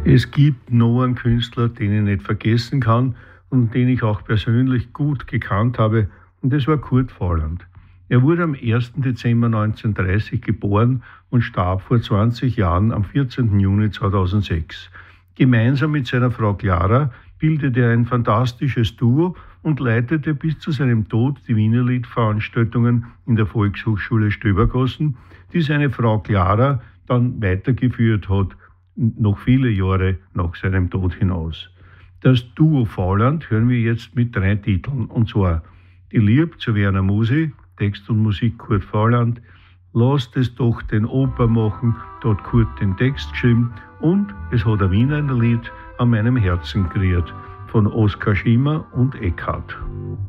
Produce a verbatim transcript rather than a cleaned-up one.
Es gibt noch einen Künstler, den ich nicht vergessen kann und den ich auch persönlich gut gekannt habe, und das war Kurt Volland. Er wurde am ersten Dezember neunzehnhundertdreißig geboren und starb vor zwanzig Jahren am vierzehnten Juni zweitausendsechs. Gemeinsam mit seiner Frau Clara bildete er ein fantastisches Duo und leitete bis zu seinem Tod die Wienerliedveranstaltungen in der Volkshochschule Stöbergossen, die seine Frau Clara dann weitergeführt hat, noch viele Jahre nach seinem Tod hinaus. Das Duo Volland hören wir jetzt mit drei Titeln, und zwar Die Lieb zu Werner Musi, Text und Musik Kurt Volland, Lasst es doch den Oper machen, da hat Kurt den Text geschrieben, und es hat ein Wiener Lied an meinem Herzen gerührt, von Oskar Schimmer und Eckhard.